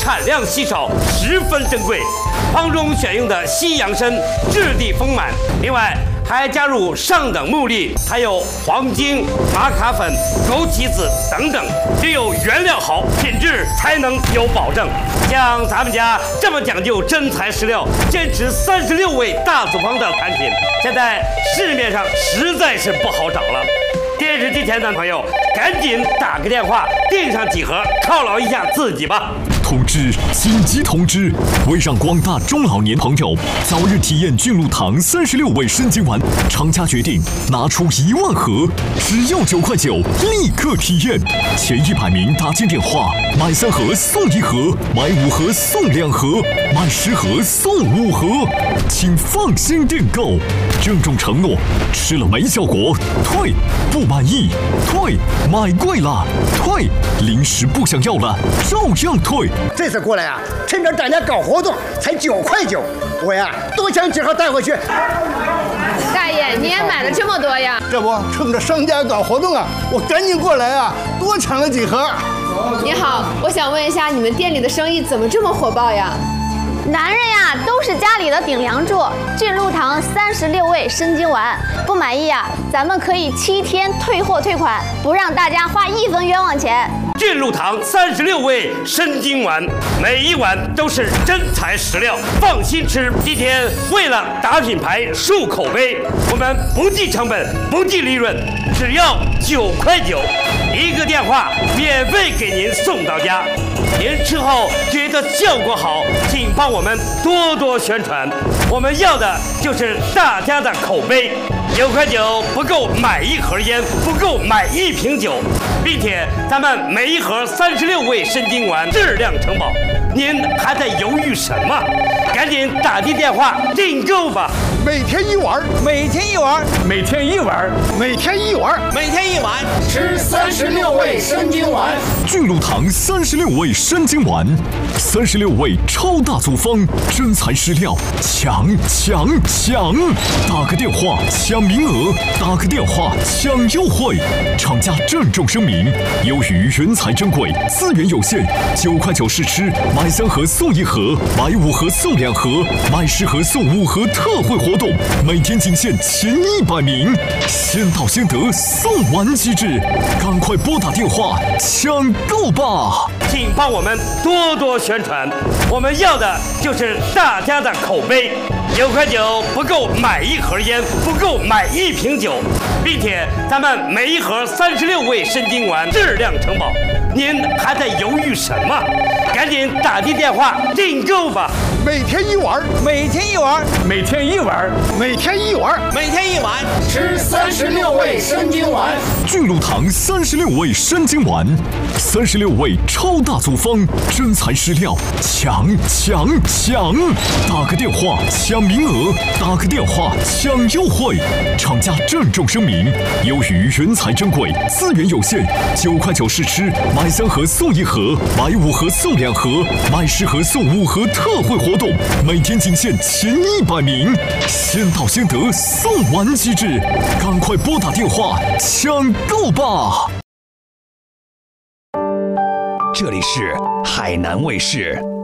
产量稀少，十分珍贵。方中选用的西洋参质地丰满，另外还加入上等木粒，还有黄精、玛卡粉、枸杞子等等，只有原料好，品质才能有保证。像咱们家这么讲究真材实料，坚持36味大组方的产品，现在市面上实在是不好找了。电视机前的朋友，赶紧打个电话订上几盒，犒劳一下自己吧。 通知！紧急通知！为让广大中老年朋友早日体验菌露堂36味参精丸，厂家决定拿出1万盒，只要9块9，立刻体验。前100名打进电话，买3盒送1盒，买5盒送2盒，买10盒送5盒，请放心订购。郑重承诺，吃了没效果退，不满意退，买贵了退，零食不想要了照样退。 这次过来啊，趁着涨价搞活动，才9块9，我呀多抢几盒带回去。 大爷，你也买了这么多呀？ 这不，趁着商家搞活动啊，我赶紧过来啊，多抢了几盒。 你好，我想问一下，你们店里的生意怎么这么火爆呀？ 男人呀，都是家里的顶梁柱。菌露堂36味参精丸，不满意啊，咱们可以7天退货退款，不让大家花1分冤枉钱。 菌露堂36味参精丸，每一碗都是真材实料，放心吃。今天为了打品牌、树口碑，我们不计成本、不计利润，只要9块9，一个电话免费给您送到家。您吃后觉得效果好，请帮我们多多宣传。我们要的就是大家的口碑。9块9不够买1盒烟，不够买1瓶酒，并且咱们每一盒36味参精丸质量承保。您还在犹豫什么？赶紧打进电话订购吧！ 每天1碗， 每天1碗， 每天1碗， 每天1碗， 每天1碗， 吃36味参精丸。 菌露堂36味参精丸，36味超大组方，真材实料，抢！打个电话抢名额，打个电话抢优惠。厂家郑重声明：由于原材珍贵，资源有限，9块9试吃，买3盒送1盒，买5盒送2盒，买10盒送5盒特惠活动，每天仅限前100名，先到先得，送完即止，赶快拨打电话抢购吧！ 请帮我们多多宣传，我们要的就是大家的口碑。9块9不够买1盒烟，不够买1瓶酒，并且咱们每一盒36味参精丸质量承保。您还在犹豫什么？赶紧打进电话订购吧！ 每天1碗， 每天1碗， 每天1碗， 每天1碗， 每天1碗， 吃36味参精丸。 菌露堂36味参精丸，36味超大组方，真材实料，抢！打个电话抢名额，打个电话抢优惠。厂家郑重声明：由于原材珍贵，资源有限，9块9试吃，买3盒送1盒，买5盒送2盒，买10盒送5盒特惠活动，每天仅限前100名，先到先得，送完即止，赶快拨打电话抢购吧！ 这里是海南卫视。